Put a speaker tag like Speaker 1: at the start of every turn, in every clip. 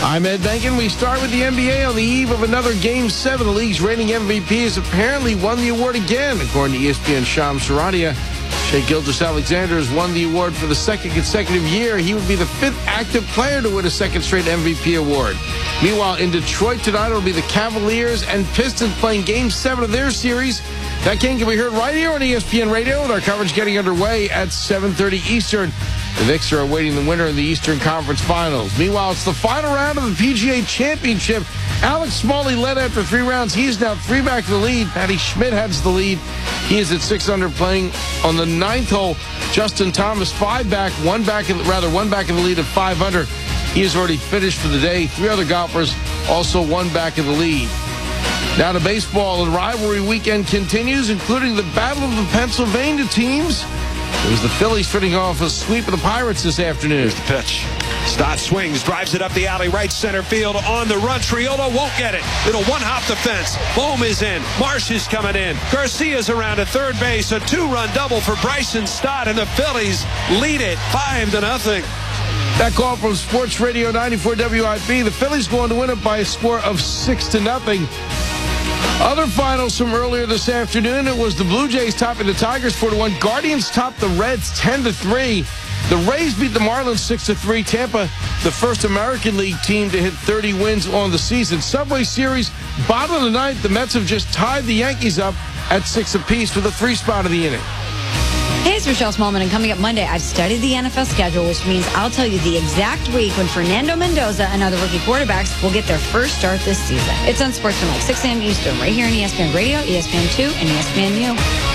Speaker 1: I'm Ed Benkin. We start with the NBA on the eve of another Game 7. The league's reigning MVP has apparently won the award again. According to ESPN's Shams Charania, Shai Gilgeous-Alexander has won the award for the second consecutive year. He would be the fifth active player to win a second straight MVP award. Meanwhile, in Detroit tonight, it'll be the Cavaliers and Pistons playing Game 7 of their series. That game can be heard right here on ESPN Radio, with our coverage getting underway at 7:30 Eastern. The Knicks are awaiting the winner in the Eastern Conference Finals. Meanwhile, it's the final round of the PGA Championship. Alex Smalley led after 3 rounds. He is now 3 back in the lead. Patty Schmidt heads the lead. He is at 6 under, playing on the 9th hole. Justin Thomas 5 back, 1 back in the lead at 5 under. He has already finished for the day. 3 other golfers also 1 back in the lead. Now to baseball, and rivalry weekend continues, including the Battle of the Pennsylvania teams. It was the Phillies fitting off a sweep of the Pirates this afternoon.
Speaker 2: Here's the pitch. Stott swings, drives it up the alley, right center field, on the run. Triolo won't get it. It'll one-hop the fence. Bohm is in. Marsh is coming in. Garcia's around at third base. A 2-run double for Bryson Stott, and the Phillies lead it 5-0.
Speaker 1: That call from Sports Radio 94 WIP. The Phillies going to win it by a score of 6-0. Other finals from earlier this afternoon, it was the Blue Jays topping the Tigers 4-1. Guardians topped the Reds 10-3. The Rays beat the Marlins 6-3. Tampa, the first American League team to hit 30 wins on the season. Subway Series, bottom of the ninth, the Mets have just tied the Yankees up at 6 apiece with a 3-spot of the inning.
Speaker 3: Hey, it's Rochelle Smallman, and coming up Monday, I've studied the NFL schedule, which means I'll tell you the exact week when Fernando Mendoza and other rookie quarterbacks will get their first start this season. It's on Sportsmanlike, 6 a.m. Eastern, right here on ESPN Radio, ESPN2, and ESPNU.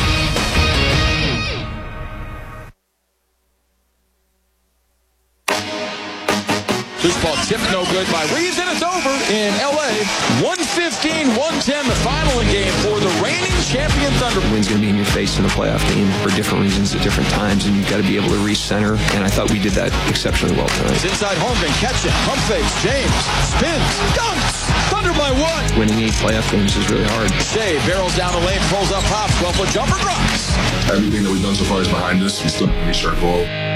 Speaker 4: This ball tipped no good by Reeves, and it's over in L.A. 115-110, the final game for the reigning champion Thunder.
Speaker 5: The wind's going to be in your face in a playoff game for different reasons at different times, and you've got to be able to recenter, and I thought we did that exceptionally well tonight.
Speaker 4: It's inside Holmgren, catch it, pump fakes, James, spins, dunks, Thunder by 1.
Speaker 5: Winning 8 playoff games is really hard.
Speaker 4: Shea barrels down the lane, pulls up, pops, 12-foot jumper, drops.
Speaker 6: Everything that we've done so far is behind us. We still reached our goal.